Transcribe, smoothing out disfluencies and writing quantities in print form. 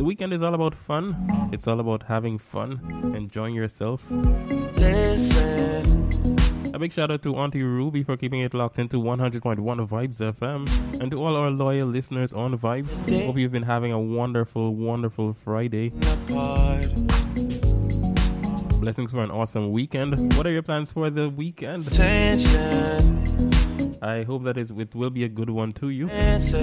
weekend is all about fun. It's all about having fun, enjoying yourself. Listen. A big shout out to Auntie Ruby for keeping it locked into 100.1 Vibes FM. And to all our loyal listeners on Vibes, hope you've been having a wonderful, wonderful Friday. Blessings for an awesome weekend. What are your plans for the weekend? Tension. I hope that it will be a good one to you.